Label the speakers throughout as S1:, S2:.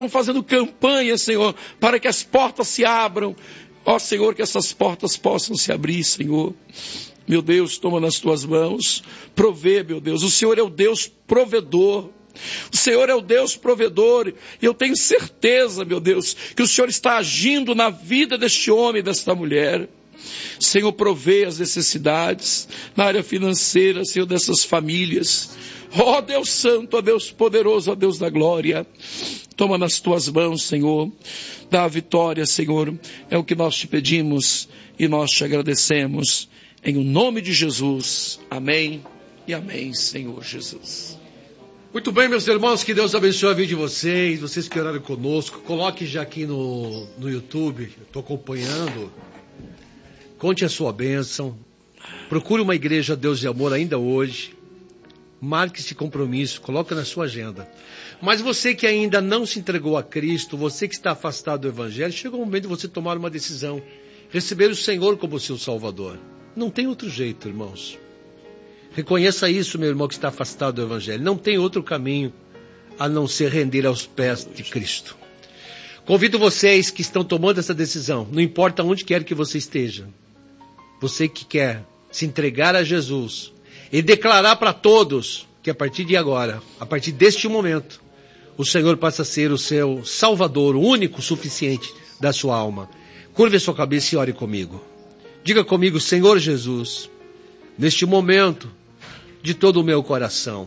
S1: fazendo campanha, Senhor, para que as portas se abram. Ó Senhor, que essas portas possam se abrir, Senhor. Meu Deus, toma nas tuas mãos, provê, meu Deus. O Senhor é o Deus provedor. O Senhor é o Deus provedor, e eu tenho certeza, meu Deus, que o Senhor está agindo na vida deste homem e desta mulher. Senhor, provê as necessidades na área financeira, Senhor, dessas famílias. Ó Deus Santo, ó Deus poderoso, ó Deus da glória, toma nas tuas mãos, Senhor, dá a vitória, Senhor, é o que nós te pedimos e nós te agradecemos, em o nome de Jesus, amém e amém, Senhor Jesus.
S2: Muito bem, meus irmãos, que Deus abençoe a vida de vocês que oraram conosco. Coloque já aqui no YouTube, estou acompanhando. Conte a sua bênção. Procure uma igreja Deus e Amor ainda hoje. Marque esse compromisso, coloque na sua agenda. Mas você que ainda não se entregou a Cristo, você que está afastado do Evangelho, chegou o momento de você tomar uma decisão. Receber o Senhor como seu Salvador. Não tem outro jeito, irmãos. Reconheça isso, meu irmão, que está afastado do Evangelho. Não tem outro caminho a não ser render aos pés de Cristo. Convido vocês que estão tomando essa decisão, não importa onde quer que você esteja, você que quer se entregar a Jesus e declarar para todos que a partir de agora, a partir deste momento, o Senhor passa a ser o seu Salvador, o único suficiente da sua alma. Curve a sua cabeça e ore comigo. Diga comigo: Senhor Jesus, neste momento, de todo o meu coração,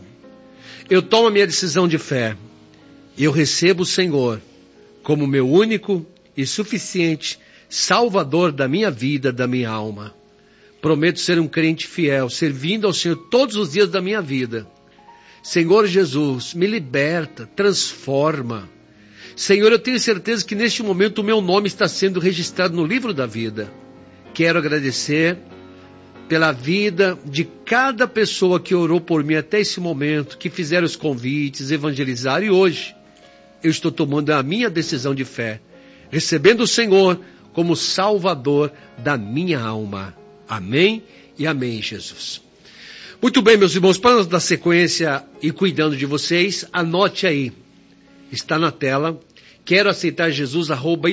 S2: eu tomo a minha decisão de fé. Eu recebo o Senhor como meu único e suficiente Salvador da minha vida, da minha alma. Prometo ser um crente fiel, servindo ao Senhor todos os dias da minha vida. Senhor Jesus, me liberta, transforma. Senhor, eu tenho certeza que neste momento o meu nome está sendo registrado no livro da vida. Quero agradecer pela vida de cada pessoa que orou por mim até esse momento, que fizeram os convites, evangelizaram, e hoje eu estou tomando a minha decisão de fé, recebendo o Senhor como Salvador da minha alma. Amém e amém, Jesus. Muito bem, meus irmãos, para dar sequência e cuidando de vocês, anote aí, está na tela, quero aceitar Jesus,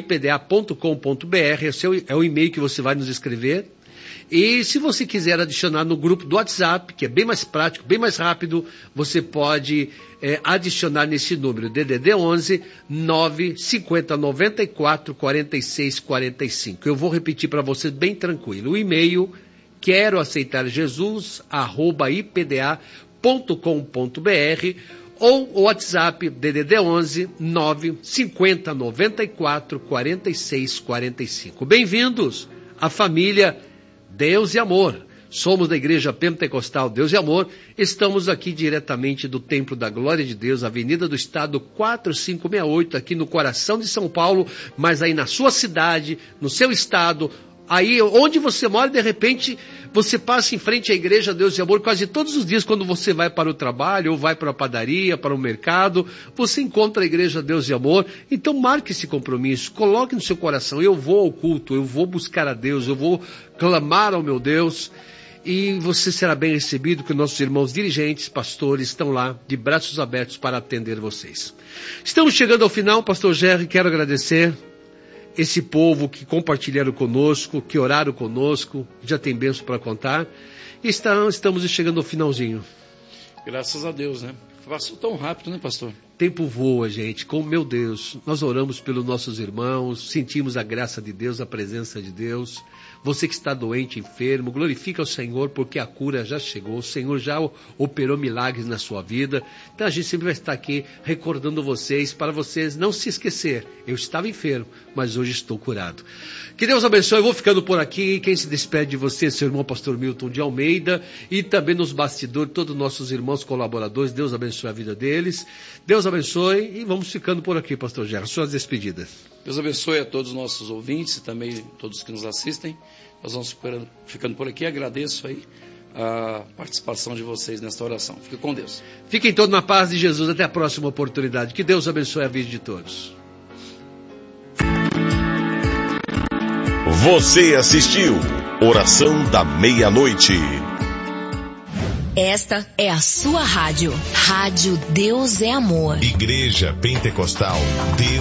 S2: @ipda.com.br, é o e-mail que você vai nos escrever. E se você quiser adicionar no grupo do WhatsApp, que é bem mais prático, bem mais rápido, você pode adicionar nesse número, DDD 11 950 94 46 45. Eu vou repetir para você bem tranquilo. O e-mail, quero aceitar Jesus, @ipda.com.br, ou o WhatsApp, DDD 11 950 94 46 45. Bem-vindos à família Deus e Amor. Somos da Igreja Pentecostal Deus e Amor. Estamos aqui diretamente do Templo da Glória de Deus, Avenida do Estado 4568, aqui no coração de São Paulo, mas aí na sua cidade, no seu estado, aí onde você mora, de repente, você passa em frente à Igreja Deus e Amor quase todos os dias, quando você vai para o trabalho, ou vai para a padaria, para o mercado, você encontra a Igreja Deus e Amor. Então marque esse compromisso, coloque no seu coração: eu vou ao culto, eu vou buscar a Deus, eu vou clamar ao meu Deus, e você será bem recebido, que nossos irmãos dirigentes, pastores, estão lá de braços abertos para atender vocês. Estamos chegando ao final, pastor Jerry, quero agradecer esse povo que compartilharam conosco, que oraram conosco, já tem bênção para contar, e estamos chegando ao finalzinho.
S1: Graças a Deus, né? Passou tão rápido, né, pastor?
S2: Tempo voa, gente, com meu Deus. Nós oramos pelos nossos irmãos, sentimos a graça de Deus, a presença de Deus. Você que está doente, enfermo, glorifica o Senhor, porque a cura já chegou. O Senhor já operou milagres na sua vida. Então a gente sempre vai estar aqui recordando vocês, para vocês não se esquecer. Eu estava enfermo, mas hoje estou curado. Que Deus abençoe. Eu vou ficando por aqui. Quem se despede de você, seu irmão pastor Milton de Almeida, e também nos bastidores, todos os nossos irmãos colaboradores. Deus abençoe a vida deles. Deus abençoe, e vamos ficando por aqui, pastor Gerson. Suas despedidas.
S1: Deus abençoe a todos os nossos ouvintes e também todos que nos assistem. Nós vamos ficando por aqui. Agradeço aí a participação de vocês nesta oração. Fique com Deus.
S2: Fiquem todos na paz de Jesus. Até a próxima oportunidade. Que Deus abençoe a vida de todos.
S3: Você assistiu Oração da Meia-Noite. Esta é a sua rádio. Rádio Deus é Amor.
S4: Igreja Pentecostal Deus